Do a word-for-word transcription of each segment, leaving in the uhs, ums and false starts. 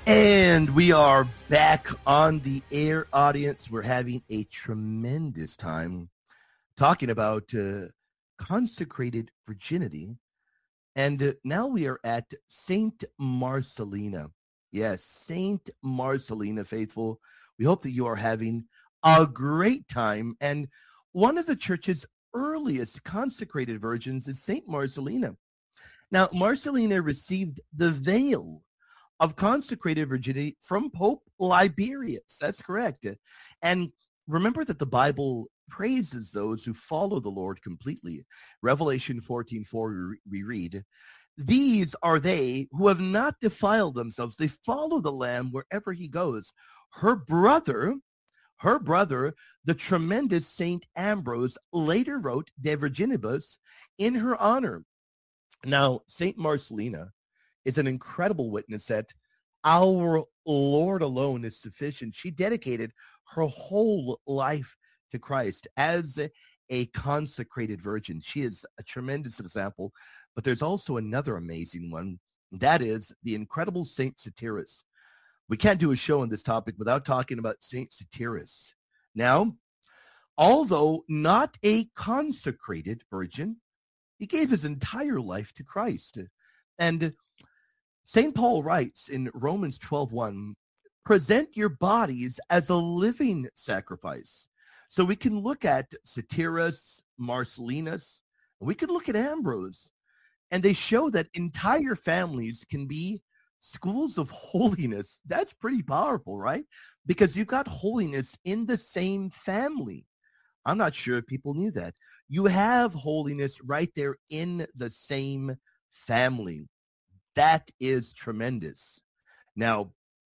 And we are back on the air, audience. We're having a tremendous time talking about uh, consecrated virginity. And uh, now we are at Saint Marcelina. Yes, Saint Marcelina, faithful. We hope that you are having a great time. And one of the church's earliest consecrated virgins is Saint Marcelina. Now, Marcelina received the veil of consecrated virginity from Pope Liberius. That's correct. And remember that the Bible praises those who follow the Lord completely. Revelation fourteen four, we read, "These are they who have not defiled themselves. They follow the Lamb wherever he goes." Her brother, her brother, the tremendous Saint Ambrose, later wrote De Virginibus in her honor. Now, Saint Marcelina is an incredible witness that our Lord alone is sufficient. She dedicated her whole life to Christ as a consecrated virgin. She is a tremendous example, but there's also another amazing one. That is the incredible Saint Satyrus. We can't do a show on this topic without talking about Saint Satyrus. Now, although not a consecrated virgin, he gave his entire life to Christ. And Saint Paul writes in Romans twelve one, "Present your bodies as a living sacrifice." So we can look at Satyrus, Marcellinus, and we can look at Ambrose, and they show that entire families can be schools of holiness. That's pretty powerful, right? Because you've got holiness in the same family. I'm not sure if people knew that. You have holiness right there in the same family. That is tremendous. Now,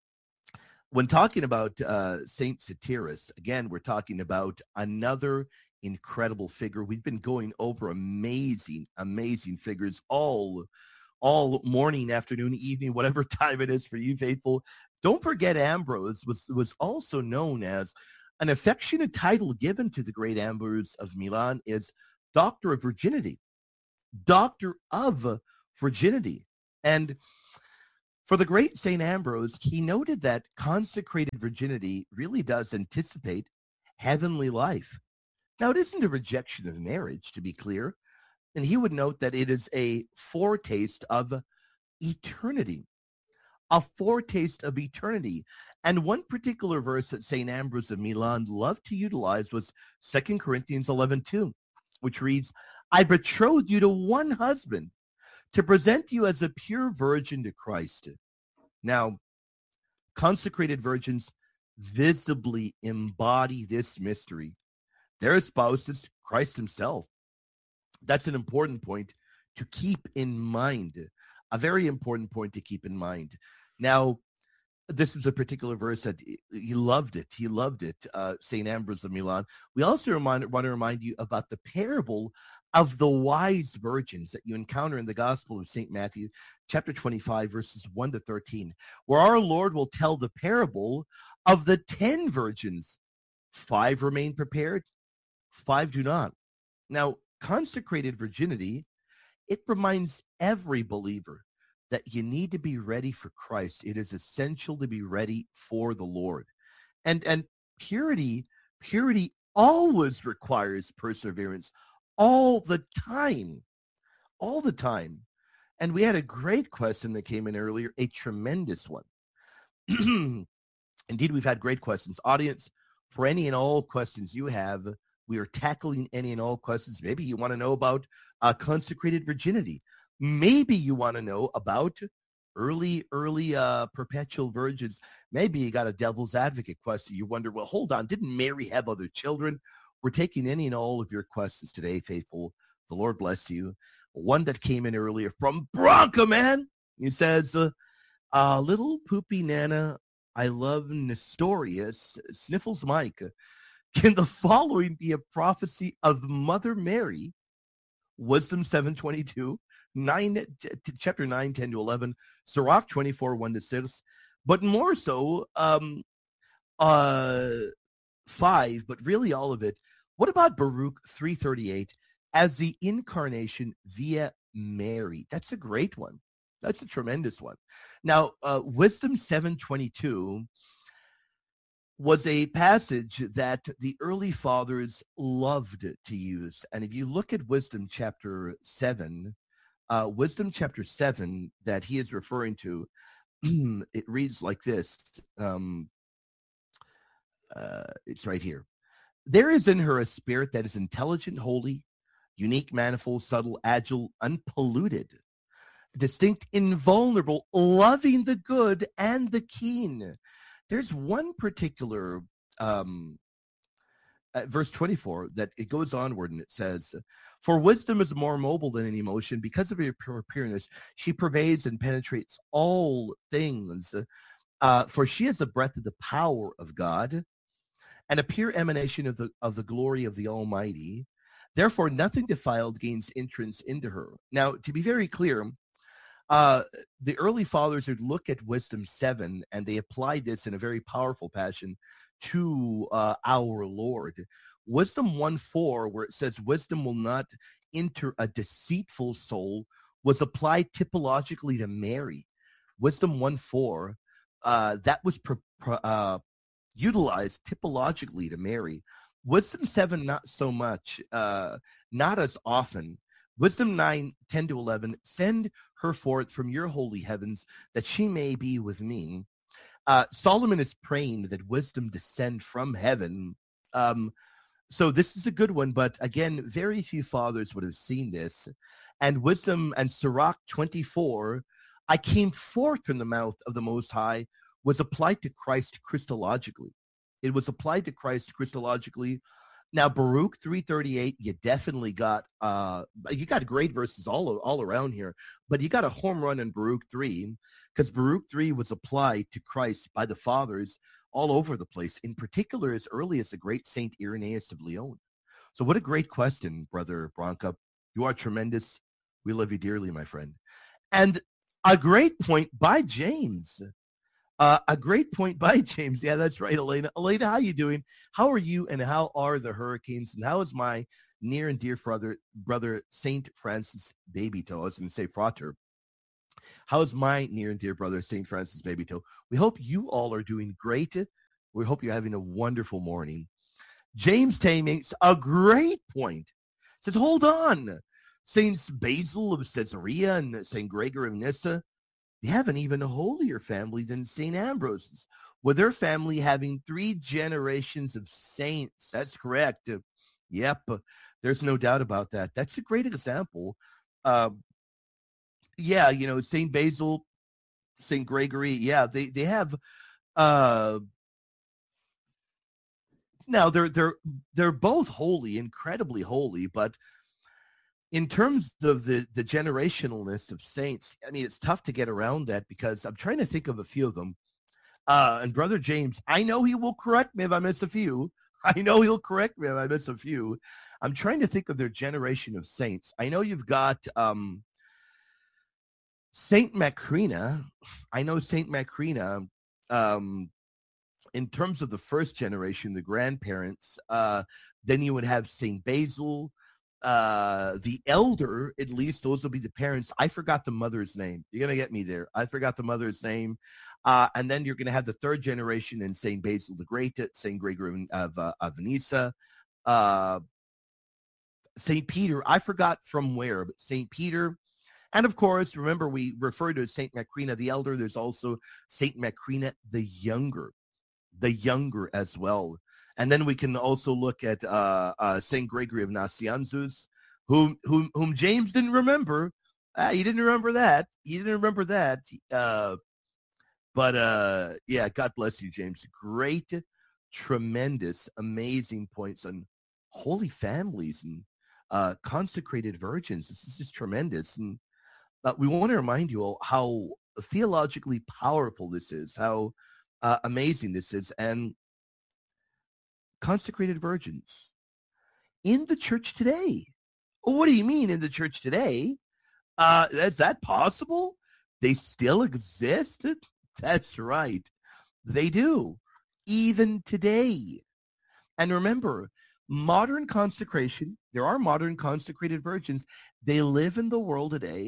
when talking about uh, Saint Satyrus, again, we're talking about another incredible figure. We've been going over amazing, amazing figures all, all morning, afternoon, evening, whatever time it is for you, faithful. Don't forget Ambrose was, was also known as an affectionate title given to the great Ambrose of Milan is Doctor of Virginity. Doctor of Virginity. And for the great Saint Ambrose, he noted that consecrated virginity really does anticipate heavenly life. Now, it isn't a rejection of marriage, to be clear. And he would note that it is a foretaste of eternity. A foretaste of eternity. And one particular verse that Saint Ambrose of Milan loved to utilize was Second Corinthians eleven two, which reads, "I betrothed you to one husband, to present you as a pure virgin to Christ." Now, consecrated virgins visibly embody this mystery. Their spouse is Christ himself. That's an important point to keep in mind. A very important point to keep in mind. Now, this is a particular verse that he loved it. He loved it, uh, Saint Ambrose of Milan. We also remind, want to remind you about the parable of the wise virgins that you encounter in the Gospel of Saint Matthew, chapter twenty-five, verses one to thirteen, where our Lord will tell the parable of the ten virgins. Five remain prepared, five do not. Now, consecrated virginity, it reminds every believer that you need to be ready for Christ. It is essential to be ready for the Lord. And and purity, purity always requires perseverance, all the time, all the time. And we had a great question that came in earlier, a tremendous one. Indeed, we've had great questions. Audience, for any and all questions you have, we are tackling any and all questions. Maybe you want to know about uh, consecrated virginity. Maybe you want to know about early, early uh, perpetual virgins. Maybe you got a devil's advocate question. You wonder, well, hold on, didn't Mary have other children? We're taking any and all of your questions today, faithful. The Lord bless you. One that came in earlier from Bronca, man. He says, uh, uh, little poopy Nana, I love Nestorius, sniffles Mike. Can the following be a prophecy of Mother Mary? Wisdom seven twenty-two, nine, chapter nine, ten to eleven, Sirach twenty-four, one to six, but more so, um, uh, five, but really all of it. What about Baruch three thirty-eight as the incarnation via Mary? That's a great one. That's a tremendous one. Now, uh, Wisdom seven twenty-two was a passage that the early fathers loved to use. And if you look at Wisdom chapter seven, uh, Wisdom chapter seven that he is referring to, it reads like this. Um, uh, it's right here. There is in her a spirit that is intelligent, holy, unique, manifold, subtle, agile, unpolluted, distinct, invulnerable, loving the good and the keen. There's one particular um, at verse twenty-four that it goes onward and it says, for wisdom is more mobile than any emotion. Because of her pure pureness, she pervades and penetrates all things. Uh, for she is the breath of the power of God and a pure emanation of the of the glory of the Almighty. Therefore, nothing defiled gains entrance into her. Now, to be very clear, uh, the early fathers would look at Wisdom seven, and they applied this in a very powerful fashion to uh, our Lord. Wisdom one four, where it says, wisdom will not enter a deceitful soul, was applied typologically to Mary. Wisdom one four, uh, that was pro- pro- uh, utilized typologically to Mary. Wisdom seven, not so much, uh, not as often. Wisdom nine, ten to eleven, send her forth from your holy heavens that she may be with me. Uh, Solomon is praying that wisdom descend from heaven. Um, so this is a good one, but again, very few fathers would have seen this. And wisdom and Sirach twenty-four, I came forth from the mouth of the Most High, was applied to Christ Christologically. It was applied to Christ Christologically. Now, Baruch three thirty-eight, you definitely got, uh, you got great verses all, all around here, but you got a home run in Baruch three, because Baruch three was applied to Christ by the fathers all over the place, in particular as early as the great Saint Irenaeus of Lyon. So what a great question, Brother Branca. You are tremendous. We love you dearly, my friend. And a great point by James. Uh, a great point by James. Yeah, that's right, Elena. Elena, how you doing? How are you, and how are the hurricanes? And how is my near and dear brother, brother Saint Francis Babytoe? I was going to say frater. How is my near and dear brother Saint Francis Babytoe? We hope you all are doing great. We hope you're having a wonderful morning. James Tay makes a great point. Says, hold on. Saints Basil of Caesarea and Saint Gregory of Nyssa, they have an even holier family than Saint Ambrose's, with their family having three generations of saints. That's correct. Uh, yep, uh, there's no doubt about that. That's a great example. Uh, yeah, you know, Saint Basil, Saint Gregory, yeah, they, they have, uh, now they're, they're, they're both holy, incredibly holy, but in terms of the, the generationalness of saints, I mean, it's tough to get around that because I'm trying to think of a few of them. Uh, and Brother James, I know he will correct me if I miss a few. I know he'll correct me if I miss a few. I'm trying to think of their generation of saints. I know you've got um, Saint Macrina. I know Saint Macrina, um, in terms of the first generation, the grandparents, uh, then you would have Saint Basil, uh the elder, at least those will be the parents. I forgot the mother's name. You're gonna get me there. I forgot the mother's name. Uh and then you're gonna have the third generation in Saint Basil the Great, Saint Gregory of uh, of Nyssa, uh Saint Peter. I forgot from where, but Saint Peter. And of course, remember, we refer to Saint Macrina the elder. There's also Saint Macrina the younger, the younger as well. And then we can also look at uh, uh, Saint Gregory of Nazianzus, whom, whom, whom James didn't remember. Uh, he didn't remember that. He didn't remember that. Uh, but uh, yeah, God bless you, James. Great, tremendous, amazing points on holy families and uh, consecrated virgins. This is just tremendous. And uh, we want to remind you all how theologically powerful this is, how uh, amazing this is. And consecrated virgins in the church today. Well, what do you mean in the church today? Uh, is that possible? They still exist? That's right. They do, even today. And remember, modern consecration, there are modern consecrated virgins. They live in the world today.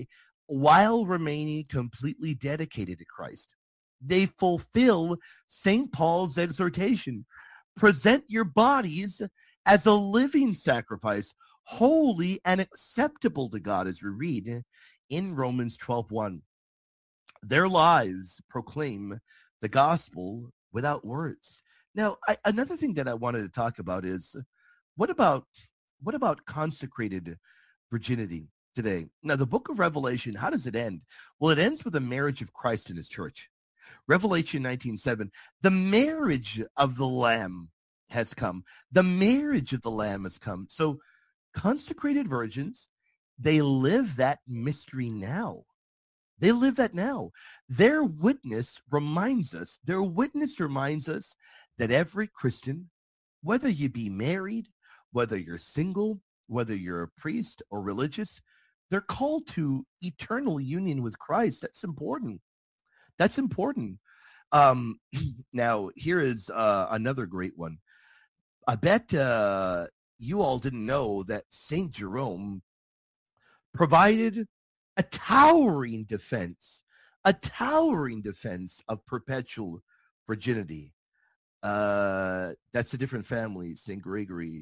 while remaining completely dedicated to Christ. They fulfill Saint Paul's exhortation. Present your bodies as a living sacrifice, holy and acceptable to God, as we read in Romans twelve one. Their lives proclaim the gospel without words. Now, I, another thing that I wanted to talk about is what about what about consecrated virginity today? Now, the book of Revelation, how does it end? Well, it ends with the marriage of Christ and his church. Revelation nineteen seven, the marriage of the Lamb has come. The marriage of the Lamb has come. So consecrated virgins, they live that mystery now. They live that now. Their witness reminds us, their witness reminds us that every Christian, whether you be married, whether you're single, whether you're a priest or religious, they're called to eternal union with Christ. That's important. That's important. Um, now, here is uh, another great one. I bet uh, you all didn't know that Saint Jerome provided a towering defense, a towering defense of perpetual virginity. Uh, that's a different family, Saint Gregory.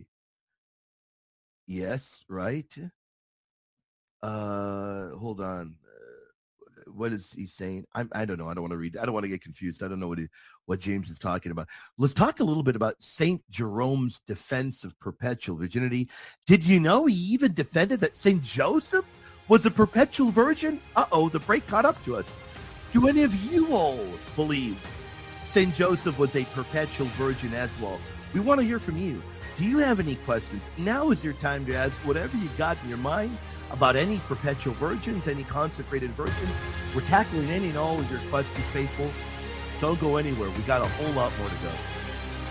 Yes, right? Uh, hold on. Uh, what is he saying? I'm, I don't know. I don't want to read. I don't want to get confused. I don't know what he, what James is talking about. Let's talk a little bit about Saint Jerome's defense of perpetual virginity. Did you know he even defended that Saint Joseph was a perpetual virgin? Uh-oh, the break caught up to us. Do any of you all believe Saint Joseph was a perpetual virgin as well? We want to hear from you. Do you have any questions? Now is your time to ask whatever you got in your mind about any perpetual virgins, any consecrated virgins. We're tackling any and all of your questions, faithful. Don't go anywhere. We got a whole lot more to go.